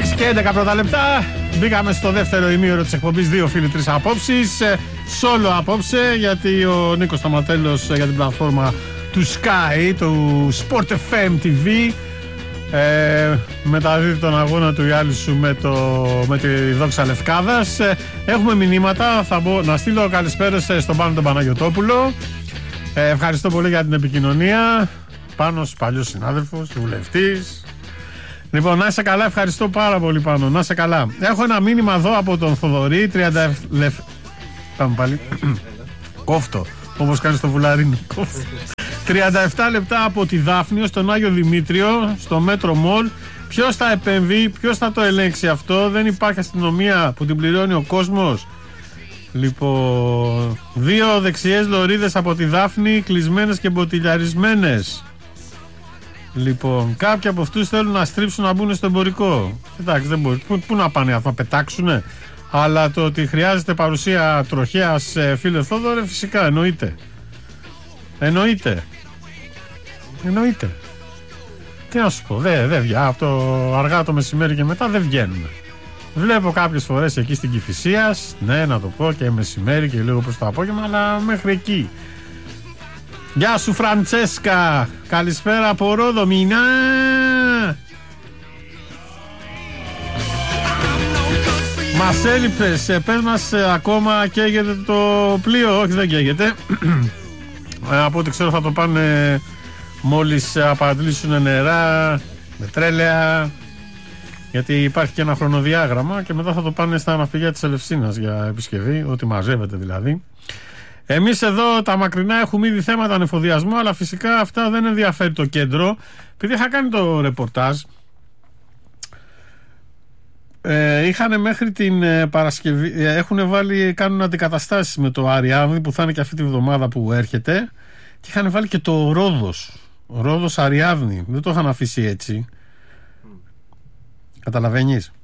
6 και 11 πρώτα λεπτά. Μπήκαμε στο δεύτερο ημίωρο της εκπομπής 2 φίλοι 3 απόψεις. Σόλο απόψε, γιατί ο Νίκος Σταματέλος για την πλατφόρμα του Sky, του Sport FM TV, μεταδίδει τον αγώνα του Ιάλισσου με τη Δόξα Λευκάδας. Έχουμε μηνύματα, θα μπω να στείλω καλησπέρες στον Πάνο τον Παναγιωτόπουλο. Ευχαριστώ πολύ για την επικοινωνία. Πάνος, παλιός συνάδελφος, βουλευτής. Λοιπόν, να είσαι καλά, ευχαριστώ πάρα πολύ Πάνο, να είσαι καλά. Έχω ένα μήνυμα εδώ από τον Θοδωρή, 30... Πάμε πάλι. Κόφτο, όπως κάνει στο βουλαρίνο. 37 λεπτά από τη Δάφνη στον Άγιο Δημήτριο, στο Μέτρο Μολ. Ποιος θα επέμβει, ποιος θα το ελέγξει αυτό? Δεν υπάρχει αστυνομία που την πληρώνει ο κόσμος. Λοιπόν, 2 δεξιές λωρίδες από τη Δάφνη, κλεισμένες και μποτιλιαρισμένες. Λοιπόν, κάποιοι από αυτούς θέλουν να στρίψουν να μπουν στο εμπορικό. Εντάξει, δεν μπορεί. Πού να πάνε, θα πετάξουνε? Αλλά το ότι χρειάζεται παρουσία τροχέας, φίλε Θόδωρε, φυσικά εννοείται. Εννοείται. Τι να σου πω, δεν βγαίνει. Από το αργά το μεσημέρι και μετά δεν βγαίνουμε. Βλέπω κάποιες φορές εκεί στην Κηφισίας, ναι, να το πω, και μεσημέρι και λίγο προς το απόγευμα, αλλά μέχρι εκεί. Γεια σου Φραντσέσκα, καλησπέρα από Ρόδο, Μινά. Μας έλειπες, πες μας, ακόμα καίγεται το πλοίο? Όχι, δεν καίγεται. Από ό,τι ξέρω θα το πάνε μόλις απαντήσουν νερά, με τρέλαια, γιατί υπάρχει και ένα χρονοδιάγραμμα και μετά θα το πάνε στα ναυπηγεία της Ελευσίνας για επισκευή, ό,τι μαζεύεται δηλαδή. Εμείς εδώ τα μακρινά έχουμε ήδη θέματα ανεφοδιασμού, αλλά φυσικά αυτά δεν ενδιαφέρει το κέντρο. Επειδή είχα κάνει το ρεπορτάζ, είχαν μέχρι την Παρασκευή, έχουν βάλει, κάνουν αντικαταστάσεις με το Αριάδνη που θα είναι και αυτή τη βδομάδα που έρχεται, και είχαν βάλει και το Ρόδος Αριάδνη. Δεν το είχαν αφήσει έτσι. Καταλαβαίνεις?